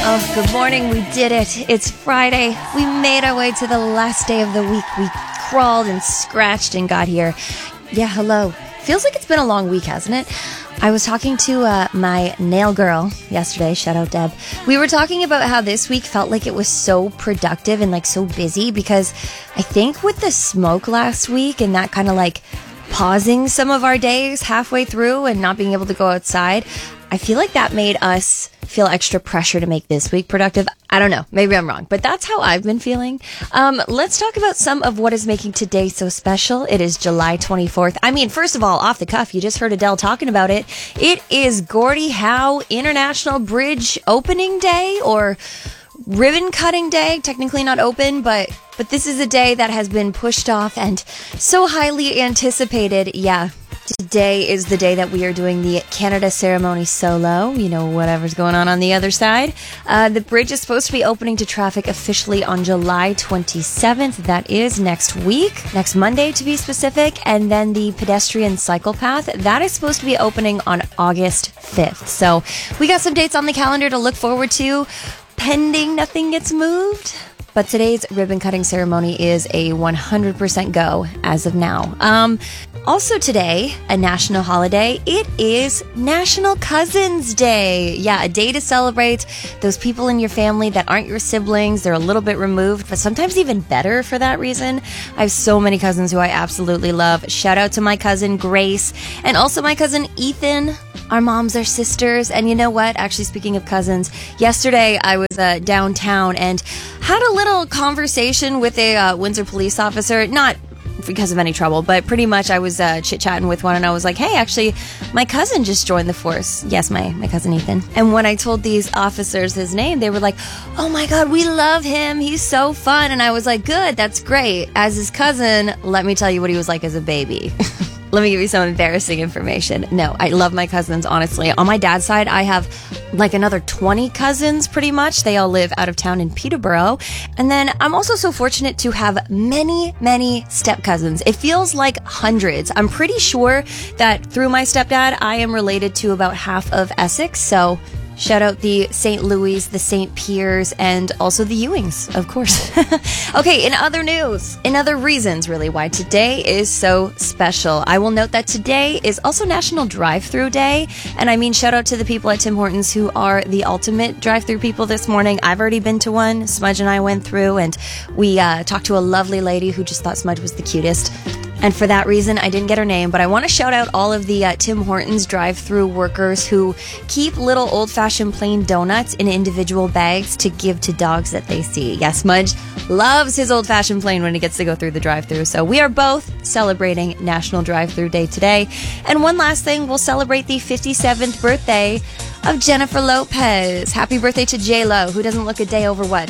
Oh, good morning. We did it. It's Friday. We made our way to the last day of the week. We crawled and scratched and got here. Yeah, hello. Feels like it's been a long week, hasn't it? I was talking to my nail girl yesterday. Shout out, Deb. We were talking about how this week felt like it was so productive and like so busy because I think with the smoke last week and that kind of like pausing some of our days halfway through and not being able to go outside, I feel like that made us feel extra pressure to make this week productive. I don't know. Maybe I'm wrong, but that's how I've been feeling. Let's talk about some of what is making today so special. It is July 24th. I mean, first of all, off the cuff, you just heard Adele talking about it. It is Gordie Howe International Bridge Opening Day, or ribbon cutting day. Technically not open, but this is a day that has been pushed off and so highly anticipated. Yeah. Today is the day that we are doing the Canada ceremony solo, you know, whatever's going on the other side. The bridge is supposed to be opening to traffic officially on July 27th. That is next week, next Monday to be specific. And then the pedestrian cycle path, that is supposed to be opening on August 5th. So we got some dates on the calendar to look forward to, pending nothing gets moved. But today's ribbon cutting ceremony is a 100% go as of now. Also today, a national holiday, it is National Cousins Day. Yeah, a day to celebrate those people in your family that aren't your siblings. They're a little bit removed, but sometimes even better for that reason. I have so many cousins who I absolutely love. Shout out to my cousin Grace and also my cousin Ethan. Our moms are sisters. And you know what? Actually, speaking of cousins, yesterday I was downtown and had a little conversation with a Windsor police officer. Not because of any trouble, but pretty much I was chit-chatting with one and I was like, hey, actually, my cousin just joined the force. Yes, my cousin Ethan. And when I told these officers his name, they were like, oh my God, we love him. He's so fun. And I was like, good, that's great. As his cousin, let me tell you what he was like as a baby. Let me give you some embarrassing information. No, I love my cousins, honestly. On my dad's side, I have like another 20 cousins, pretty much. They all live out of town in Peterborough. And then I'm also so fortunate to have many, many step cousins. It feels like hundreds. I'm pretty sure that through my stepdad, I am related to about half of Essex. So shout out the St. Louis, the St. Piers, and also the Ewings, of course. Okay, in other news, in other reasons, really, why today is so special, I will note that today is also National Drive-Thru Day. And I mean, shout out to the people at Tim Hortons who are the ultimate drive-thru people this morning. I've already been to one. Smudge and I went through, and we talked to a lovely lady who just thought Smudge was the cutest. And for that reason, I didn't get her name, but I want to shout out all of the Tim Hortons drive-thru workers who keep little old-fashioned plain donuts in individual bags to give to dogs that they see. Yes, Smudge loves his old-fashioned plain when he gets to go through the drive-thru. So we are both celebrating National Drive-Thru Day today. And one last thing, we'll celebrate the 57th birthday of Jennifer Lopez. Happy birthday to J-Lo, who doesn't look a day over what?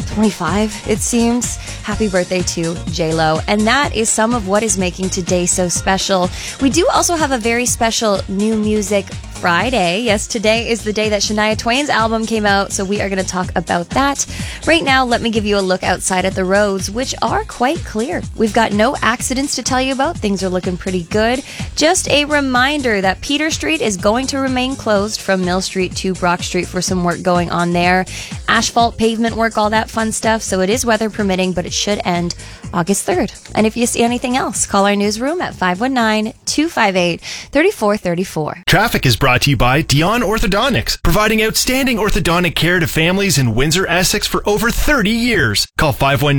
25, it seems. Happy birthday to J-Lo. And that is some of what is making today so special. We do also have a very special New Music Friday. Yes, today is the day that Shania Twain's album came out, so we are going to talk about that. Right now, let me give you a look outside at the roads, which are quite clear. We've got no accidents to tell you about. Things are looking pretty good. Just a reminder that Peter Street is going to remain closed from Mill Street to Brock Street for some work going on there. Asphalt, pavement work, all that fun stuff. So it is weather permitting, but it should end August 3rd. And if you see anything else, call our newsroom at 519-258-3434. Traffic is brought to you by Dion Orthodontics, providing outstanding orthodontic care to families in Windsor, Essex for over 30 years. Call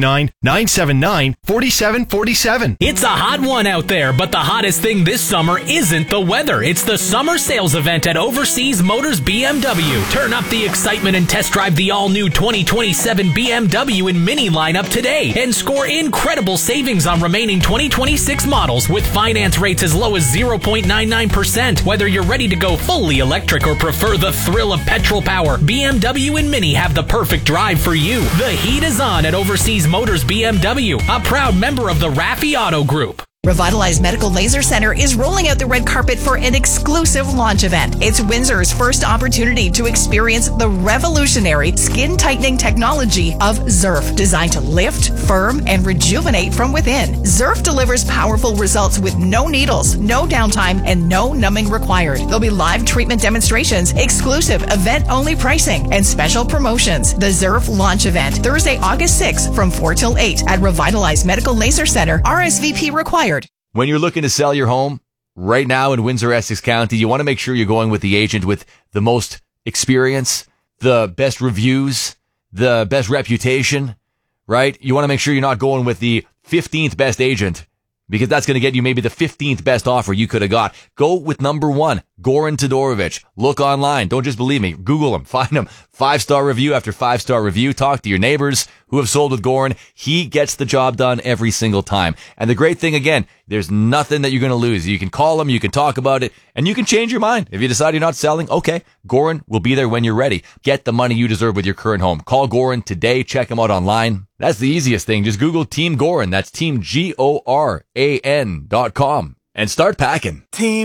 519-979-4747. It's a hot one out there, but the hottest thing this summer isn't the weather. It's the summer sales event at Overseas Motors BMW. Turn up the excitement and test drive the all-new 2027 BMW and Mini lineup today and score incredible savings on remaining 2026 models with finance rates as low as 0.99%. Whether you're ready to go fully electric or prefer the thrill of petrol power, BMW and Mini have the perfect drive for you. The heat is on at Overseas Motors BMW, a proud member of the Raffi Auto Group. Revitalize Medical Laser Center is rolling out the red carpet for an exclusive launch event. It's Windsor's first opportunity to experience the revolutionary skin tightening technology of Zerf, designed to lift, firm, and rejuvenate from within. Zerf delivers powerful results with no needles, no downtime, and no numbing required. There'll be live treatment demonstrations, exclusive event-only pricing, and special promotions. The Zerf launch event, Thursday, August 6th from 4 till 8 at Revitalize Medical Laser Center. RSVP required. When you're looking to sell your home right now in Windsor, Essex County, you want to make sure you're going with the agent with the most experience, the best reviews, the best reputation, right? You want to make sure you're not going with the 15th best agent, because that's going to get you maybe the 15th best offer you could have got. Go with number one, Goran Todorovic. Look online. Don't just believe me. Google him. Find him. 5-star review after 5-star review. Talk to your neighbors who have sold with Goran. He gets the job done every single time. And the great thing, again, there's nothing that you're going to lose. You can call him, you can talk about it, and you can change your mind. If you decide you're not selling, okay, Goran will be there when you're ready. Get the money you deserve with your current home. Call Goran today. Check him out online. That's the easiest thing. Just Google Team Goran. That's Team Goran.com and start packing. Team